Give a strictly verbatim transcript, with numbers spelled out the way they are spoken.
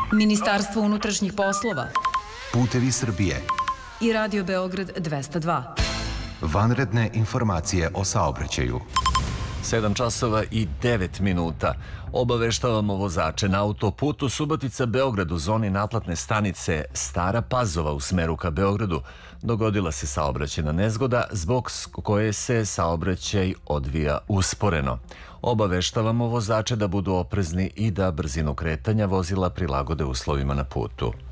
Ministarstvo unutrašnjih poslova, Putevi Srbije i Radio Beograd dvesta dva. Vanredne informacije o saobraćaju. sedam časova i devet minuta. Obaveštavamo vozače na autoputu Subotica-Beograd u zoni naplatne stanice Stara Pazova u smeru ka Beogradu. Dogodila se saobraćajna nezgoda zbog koje se saobraćaj odvija usporeno. Obaveštavamo vozače da budu oprezni i da brzinu kretanja vozila prilagode uslovima na putu.